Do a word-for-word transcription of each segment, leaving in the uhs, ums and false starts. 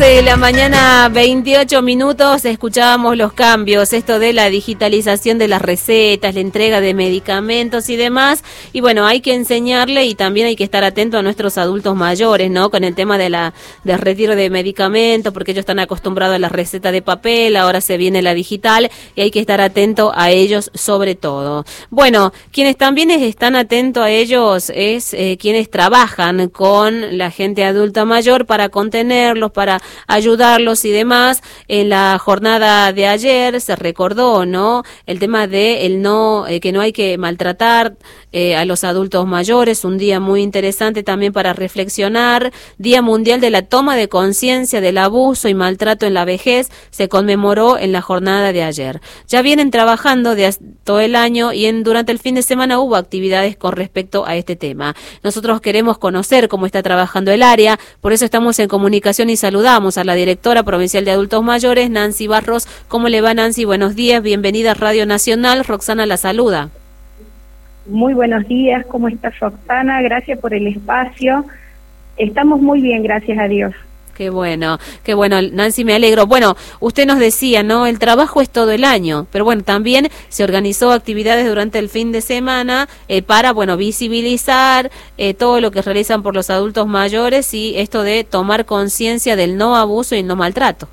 doce de la mañana, veintiocho minutos, escuchábamos los cambios, esto de la digitalización de las recetas, la entrega de medicamentos y demás, y bueno, hay que enseñarle y también hay que estar atento a nuestros adultos mayores, ¿no? Con el tema de la del retiro de medicamentos, porque ellos están acostumbrados a la receta de papel, ahora se viene la digital, y hay que estar atento a ellos sobre todo. Bueno, quienes también están atentos a ellos es eh, quienes trabajan con la gente adulta mayor para contenerlos, para ayudarlos y demás. En la jornada de ayer se recordó, ¿no?, el tema de el no eh, que no hay que maltratar eh, a los adultos mayores, un día muy interesante también para reflexionar. Día Mundial de la Toma de Conciencia del Abuso y Maltrato en la Vejez se conmemoró en la jornada de ayer. Ya vienen trabajando de todo el año y en durante el fin de semana hubo actividades con respecto a este tema. Nosotros queremos conocer cómo está trabajando el área, por eso estamos en comunicación y saludamos a la directora provincial de adultos mayores, Nancy Barros. ¿Cómo le va, Nancy? Buenos días, bienvenida a Radio Nacional. Roxana la saluda. Muy buenos días, ¿cómo estás, Roxana? Gracias por el espacio. Estamos muy bien, gracias a Dios. Qué bueno, qué bueno, Nancy, me alegro. Bueno, usted nos decía, ¿no?, el trabajo es todo el año, pero bueno, también se organizó actividades durante el fin de semana eh, para, bueno, visibilizar eh, todo lo que realizan por los adultos mayores y esto de tomar conciencia del no abuso y el no maltrato.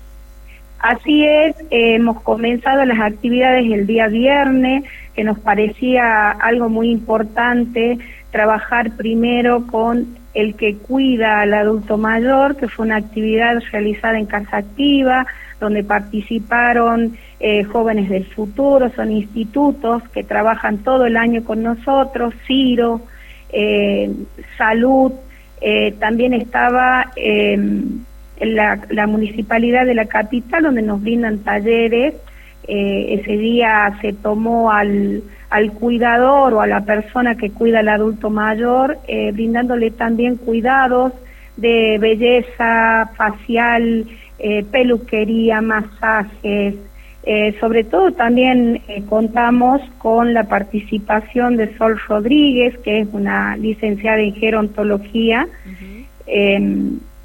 Así es, eh, hemos comenzado las actividades el día viernes, que nos parecía algo muy importante trabajar primero con el que cuida al adulto mayor, que fue una actividad realizada en Casa Activa, donde participaron eh, jóvenes del futuro, son institutos que trabajan todo el año con nosotros, Ciro, eh, Salud, eh, también estaba eh, la, la municipalidad de la capital, donde nos brindan talleres. Eh, ese día se tomó al, al cuidador o a la persona que cuida al adulto mayor, eh, brindándole también cuidados de belleza facial, eh, peluquería, masajes. Eh, sobre todo también eh, contamos con la participación de Sol Rodríguez, que es una licenciada en gerontología. Uh-huh. eh,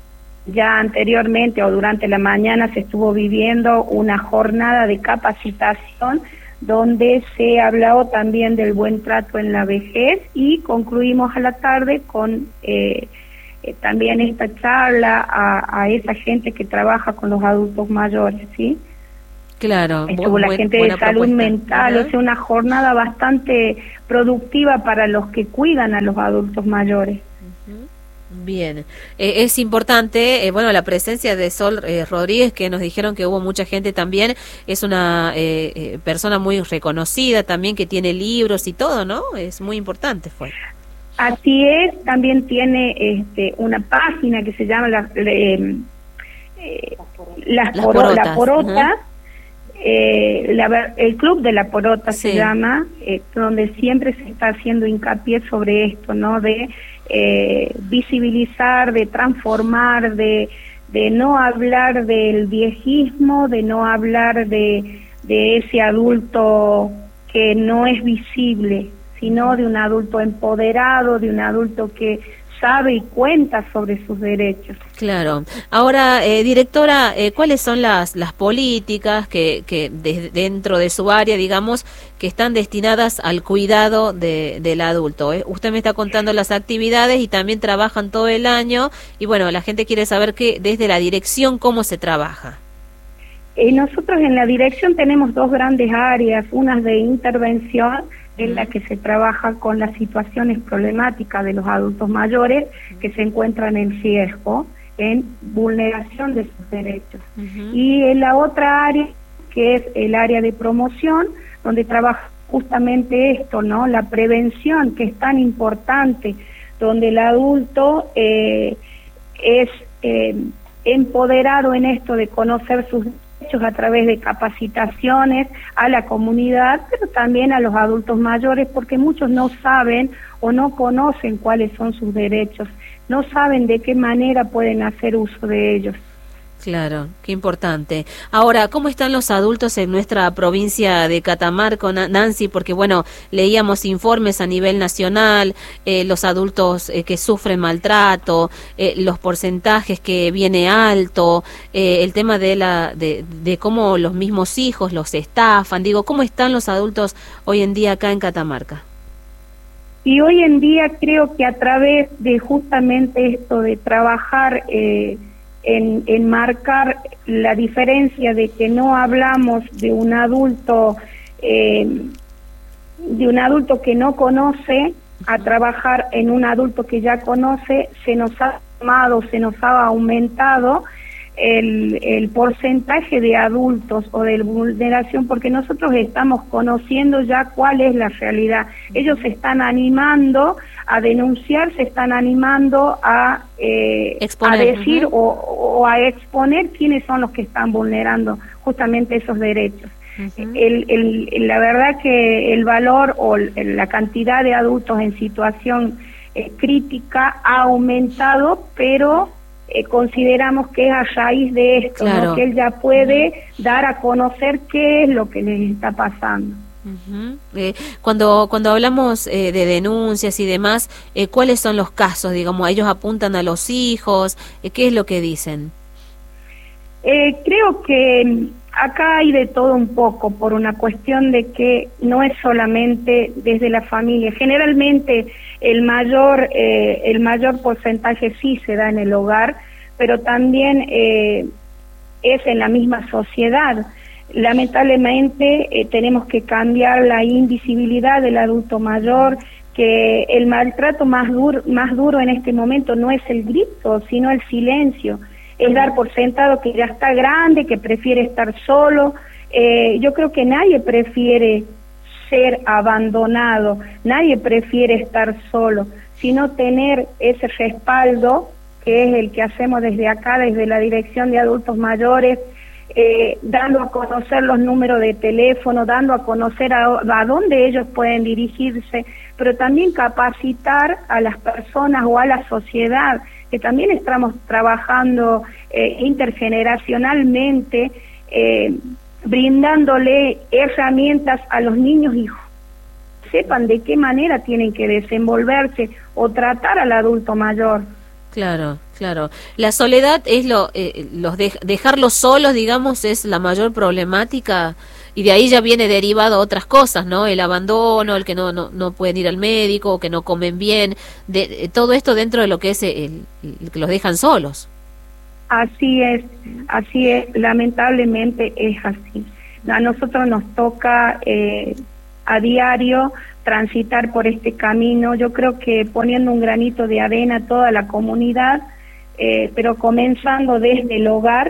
Ya anteriormente o durante la mañana se estuvo viviendo una jornada de capacitación donde se habló también del buen trato en la vejez y concluimos a la tarde con eh, eh, también esta charla a, a esa gente que trabaja con los adultos mayores, ¿sí? Claro. Estuvo buen, la gente de salud propuesta. mental, uh-huh. O sea, una jornada bastante productiva para los que cuidan a los adultos mayores. Uh-huh. Bien, eh, es importante, eh, bueno, la presencia de Sol eh, Rodríguez, que nos dijeron que hubo mucha gente también, es una eh, eh, persona muy reconocida también, que tiene libros y todo, ¿no? Es muy importante, fue. Así es, también tiene este, una página que se llama la, eh, eh, Las, Las Poro, Porotas, La Porota, uh-huh. eh, la, el Club de la Porota sí. Se llama, eh, donde siempre se está haciendo hincapié sobre esto, ¿no?, de Eh, visibilizar, de transformar, de, de no hablar del viejismo, de no hablar de, de ese adulto que no es visible, sino de un adulto empoderado, de un adulto que sabe y cuenta sobre sus derechos. Claro. Ahora, eh, directora, eh, ¿cuáles son las las políticas que, que de, dentro de su área, digamos, que están destinadas al cuidado de, del adulto? ¿eh? Usted me está contando las actividades y también trabajan todo el año y bueno, la gente quiere saber que desde la dirección cómo se trabaja. Eh, nosotros en la dirección tenemos dos grandes áreas, una de intervención, en la que se trabaja con las situaciones problemáticas de los adultos mayores que se encuentran en riesgo, en vulneración de sus derechos. Uh-huh. Y en la otra área, que es el área de promoción, donde trabaja justamente esto, ¿no?, la prevención, que es tan importante, donde el adulto eh, es eh, empoderado en esto de conocer sus derechos a través de capacitaciones a la comunidad, pero también a los adultos mayores, porque muchos no saben o no conocen cuáles son sus derechos, no saben de qué manera pueden hacer uso de ellos. Claro, qué importante. Ahora, ¿cómo están los adultos en nuestra provincia de Catamarca, Nancy? Porque, bueno, leíamos informes a nivel nacional, eh, los adultos eh, que sufren maltrato, eh, los porcentajes que viene alto, eh, el tema de la de, de cómo los mismos hijos los estafan. Digo, ¿cómo están los adultos hoy en día acá en Catamarca? Y hoy en día creo que a través de justamente esto de trabajar eh, en, en marcar la diferencia de que no hablamos de un adulto eh, de un adulto que no conoce a trabajar en un adulto que ya conoce, se nos ha sumado, se nos ha aumentado el, el porcentaje de adultos o de vulneración, porque nosotros estamos conociendo ya cuál es la realidad. Ellos se están animando a denunciar, se están animando a, eh, a decir uh-huh. o, o a exponer quiénes son los que están vulnerando justamente esos derechos. Uh-huh. el, el, la verdad que el valor o la cantidad de adultos en situación eh, crítica ha aumentado, pero Eh, consideramos que es a raíz de esto, claro. ¿no? Que él ya puede uh-huh. dar a conocer qué es lo que les está pasando. Uh-huh. Eh, cuando cuando hablamos eh, de denuncias y demás, eh, ¿cuáles son los casos? Digamos, ellos apuntan a los hijos, eh, ¿qué es lo que dicen? Eh, creo que acá hay de todo un poco, por una cuestión de que no es solamente desde la familia. Generalmente el mayor eh, el mayor porcentaje sí se da en el hogar, pero también eh, es en la misma sociedad. Lamentablemente eh, tenemos que cambiar la invisibilidad del adulto mayor, que el maltrato más duro, más duro en este momento no es el grito, sino el silencio. Es dar por sentado que ya está grande, que prefiere estar solo. Eh, yo creo que nadie prefiere ser abandonado, nadie prefiere estar solo, sino tener ese respaldo, que es el que hacemos desde acá, desde la Dirección de Adultos Mayores, eh, dando a conocer los números de teléfono, dando a conocer a, a dónde ellos pueden dirigirse, pero también capacitar a las personas o a la sociedad, que también estamos trabajando eh, intergeneracionalmente, eh, brindándole herramientas a los niños y sepan de qué manera tienen que desenvolverse o tratar al adulto mayor. Claro, claro. La soledad es lo, eh, los de, dejarlos solos, digamos, es la mayor problemática, y de ahí ya viene derivado otras cosas, ¿no? El abandono, el que no no, no pueden ir al médico, que no comen bien, de, de todo esto dentro de lo que es el, el que los dejan solos. Así es, así es, lamentablemente es así. A nosotros nos toca eh, a diario transitar por este camino, yo creo que poniendo un granito de arena a toda la comunidad, eh, pero comenzando desde el hogar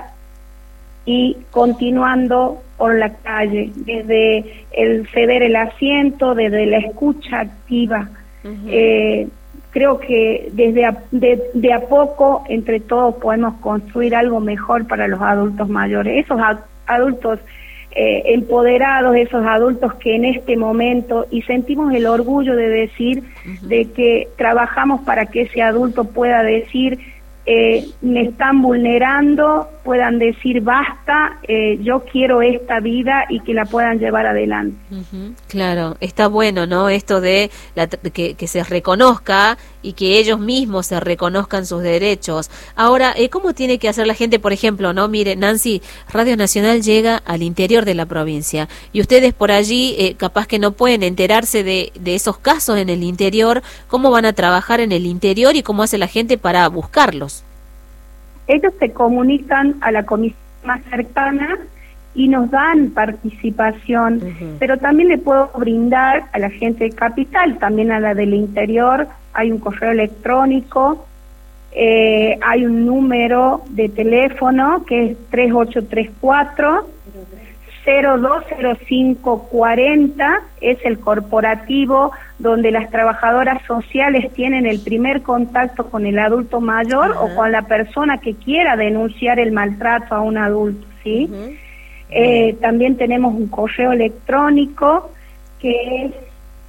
y continuando por la calle, desde el ceder el asiento, desde la escucha activa. Uh-huh. Eh, creo que desde a, de, de a poco, entre todos, podemos construir algo mejor para los adultos mayores. Esos a, adultos eh, empoderados, esos adultos que en este momento, y sentimos el orgullo de decir, uh-huh. de que trabajamos para que ese adulto pueda decir, eh, me están vulnerando, puedan decir basta, eh, yo quiero esta vida, y que la puedan llevar adelante. Uh-huh. Claro, está bueno, ¿no? Esto de la, que, que se reconozca y que ellos mismos se reconozcan sus derechos. Ahora, eh, ¿cómo tiene que hacer la gente, por ejemplo, no? Mire, Nancy, Radio Nacional llega al interior de la provincia y ustedes por allí eh, capaz que no pueden enterarse de, de esos casos en el interior. ¿Cómo van a trabajar en el interior y cómo hace la gente para buscarlos? Ellos se comunican a la comisión más cercana y nos dan participación, uh-huh. pero también le puedo brindar a la gente de Capital, también a la del interior. Hay un correo electrónico, eh, hay un número de teléfono que es tres ocho tres cuatro, cero dos cero cinco cuatro cero, es el corporativo donde las trabajadoras sociales tienen el primer contacto con el adulto mayor, uh-huh. o con la persona que quiera denunciar el maltrato a un adulto, ¿sí? Uh-huh. Eh, también tenemos un correo electrónico que es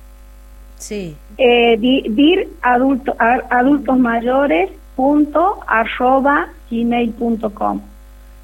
sí. eh, dir adulto, adultosmayores punto arroba gmail punto com.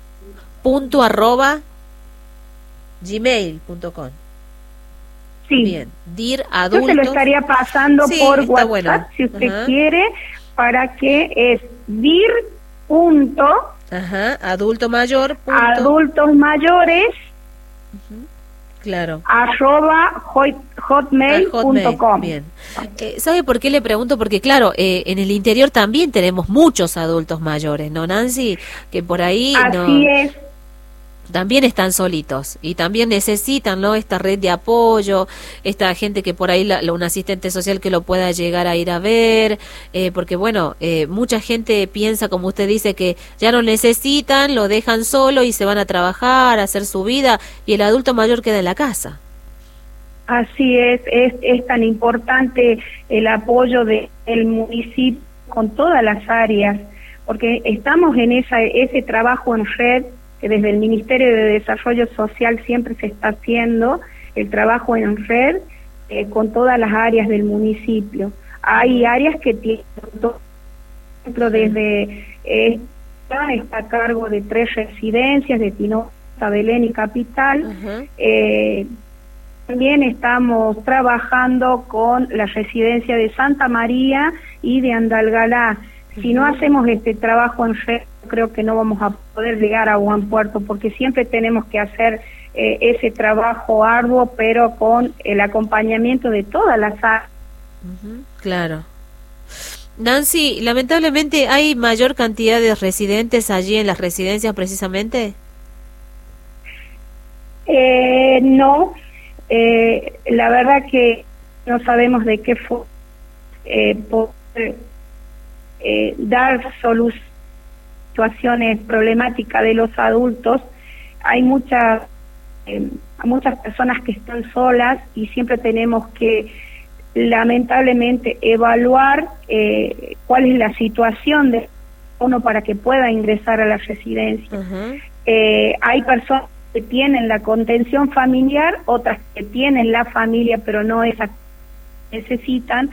punto arroba gmail punto com. Sí. Bien, dir adultos. Yo se lo estaría pasando sí, por WhatsApp, bueno. si usted Ajá. quiere, para que es dir punto Ajá, adulto mayor. Punto. Adultos mayores. Uh-huh. Claro. arroba hotmail punto com. Bien. Eh, ¿Sabe por qué le pregunto? Porque claro, eh, en el interior también tenemos muchos adultos mayores, ¿no, Nancy? Que por ahí Así no, es. también están solitos y también necesitan, ¿no? Esta red de apoyo, esta gente que por ahí, la, la, un asistente social que lo pueda llegar a ir a ver, eh, porque bueno, eh, mucha gente piensa, como usted dice, que ya no necesitan, lo dejan solo y se van a trabajar, a hacer su vida, y el adulto mayor queda en la casa. Así es, es, es tan importante el apoyo del municipio con todas las áreas, porque estamos en esa, ese trabajo en red, que desde el Ministerio de Desarrollo Social siempre se está haciendo, el trabajo en red eh, con todas las áreas del municipio. Hay áreas que tienen, por ejemplo, desde eh, está a cargo de tres residencias, de Tinosa, Belén y Capital. Uh-huh. eh, También estamos trabajando con la residencia de Santa María y de Andalgalá. Si no hacemos este trabajo en red, creo que no vamos a poder llegar a buen puerto, porque siempre tenemos que hacer eh, ese trabajo arduo, pero con el acompañamiento de todas las áreas. Uh-huh. Claro. Nancy, lamentablemente, ¿hay mayor cantidad de residentes allí en las residencias precisamente? Eh, no, eh, la verdad que no sabemos de qué fue eh, por Eh, dar soluciones situaciones problemáticas de los adultos. Hay muchas eh, muchas personas que están solas y siempre tenemos que lamentablemente evaluar eh, cuál es la situación de uno para que pueda ingresar a la residencia. Uh-huh. eh, hay personas que tienen la contención familiar, otras que tienen la familia pero no esa necesitan.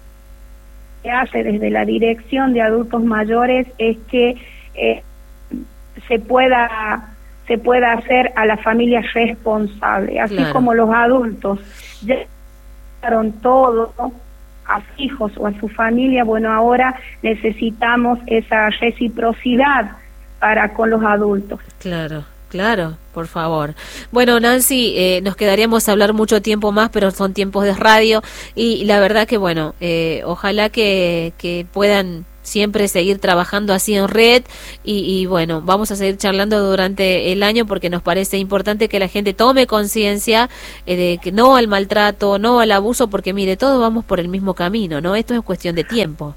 Que hace desde la Dirección de Adultos Mayores es que eh, se pueda se pueda hacer a la familia responsable, así claro. como los adultos ya dieron todo a sus hijos o a su familia. Bueno, ahora necesitamos esa reciprocidad para con los adultos. Claro. Claro, por favor. Bueno, Nancy, eh, nos quedaríamos a hablar mucho tiempo más, pero son tiempos de radio y la verdad que, bueno, eh, ojalá que, que puedan siempre seguir trabajando así en red y, y, bueno, vamos a seguir charlando durante el año porque nos parece importante que la gente tome conciencia eh, de que no al maltrato, no al abuso, porque mire, todos vamos por el mismo camino, ¿no? Esto es cuestión de tiempo.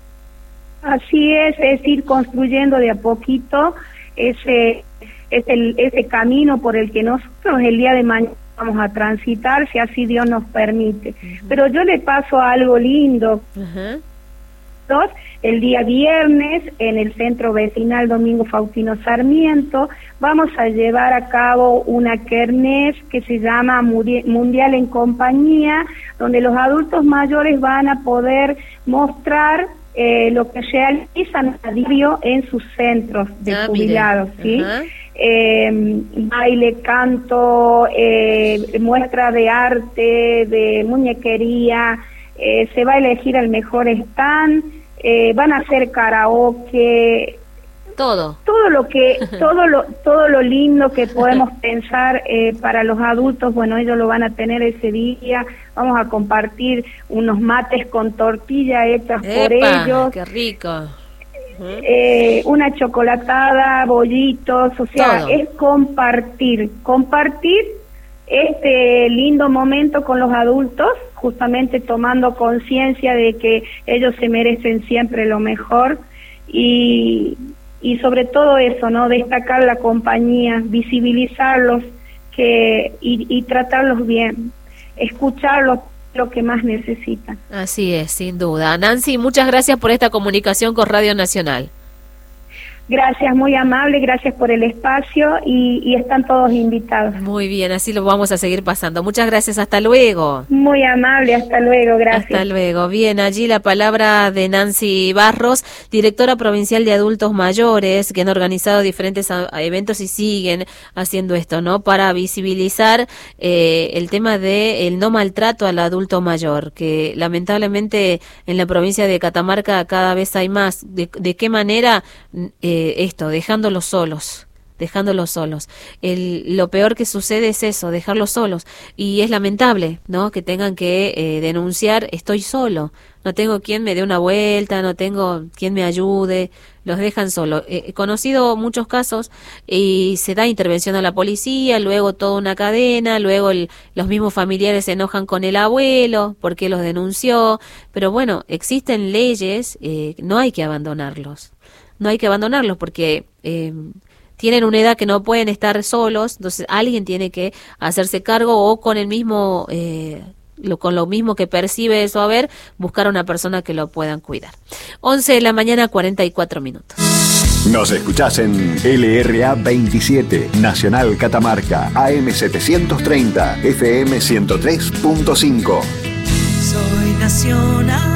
Así es, es ir construyendo de a poquito ese... es el, ese camino por el que nosotros el día de mañana vamos a transitar, si así Dios nos permite. Uh-huh. Pero yo le paso algo lindo. Uh-huh. Dos, el día viernes, en el Centro Vecinal Domingo Faustino Sarmiento, vamos a llevar a cabo una kermés que se llama Mundial en Compañía, donde los adultos mayores van a poder mostrar eh, lo que realizan a diario en sus centros de ah, jubilados, ¿sí? Uh-huh. Eh, baile, canto, eh, muestra de arte, de muñequería, eh, se va a elegir el mejor stand, eh, van a hacer karaoke, todo, todo lo que, todo lo, todo lo lindo que podemos pensar eh, para los adultos. Bueno, ellos lo van a tener ese día. Vamos a compartir unos mates con tortilla hechas ¡epa! Por ellos. ¡Qué rico! Eh, una chocolatada, bollitos, o sea, todo. Es compartir, compartir este lindo momento con los adultos, justamente tomando conciencia de que ellos se merecen siempre lo mejor y, y sobre todo eso, ¿no? Destacar la compañía, visibilizarlos que y, y tratarlos bien, escucharlos, lo que más necesitan. Así es, sin duda. Nancy, muchas gracias por esta comunicación con Radio Nacional. Gracias, muy amable, gracias por el espacio y, y están todos invitados. Muy bien, así lo vamos a seguir pasando. Muchas gracias, hasta luego. Muy amable, hasta luego, gracias. Hasta luego. Bien, allí la palabra de Nancy Barros, directora provincial de adultos mayores, que han organizado diferentes a, a eventos y siguen haciendo esto, ¿no? Para visibilizar eh, el tema de el no maltrato al adulto mayor, que lamentablemente en la provincia de Catamarca cada vez hay más. ¿De, de qué manera? Eh, esto, dejándolos solos, dejándolos solos. El, lo peor que sucede es eso, dejarlos solos. Y es lamentable, ¿no? Que tengan que eh, denunciar, estoy solo, no tengo quien me dé una vuelta, no tengo quien me ayude, los dejan solos. Eh, he conocido muchos casos y se da intervención a la policía, luego toda una cadena, luego el, los mismos familiares se enojan con el abuelo porque los denunció, pero bueno, existen leyes, eh, no hay que abandonarlos. No hay que abandonarlos porque eh, tienen una edad que no pueden estar solos, entonces alguien tiene que hacerse cargo o con el mismo, eh, lo, con lo mismo que percibe eso, a ver, buscar a una persona que lo puedan cuidar. once de la mañana, cuarenta y cuatro minutos. Nos escuchás en L R A veintisiete, Nacional Catamarca, A M setecientos treinta, F M ciento tres punto cinco. Soy Nacional.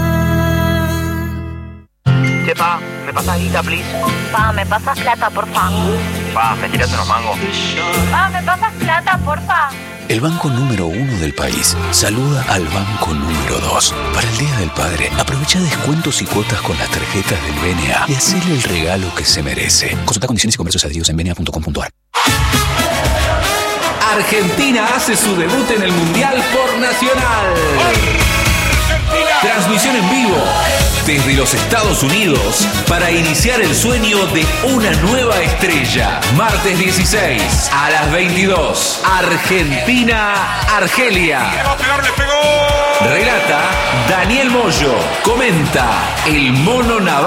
Pa, ¿me pasas guita, please? Pa, ¿me pasas plata, porfa? Pa, ¿me tiras unos mangos? Pa, ¿me pasas plata, porfa? El banco número uno del país saluda al banco número dos. Para el Día del Padre, aprovecha descuentos y cuotas con las tarjetas del B N A y hacele el regalo que se merece. Consulta condiciones y comercios adheridos en b n a punto com punto a r. Argentina hace su debut en el Mundial por Nacional. Transmisión en vivo desde los Estados Unidos para iniciar el sueño de una nueva estrella. Martes dieciséis a las veintidós. Argentina-Argelia. Relata Daniel Moyo. Comenta el Mono Navarro.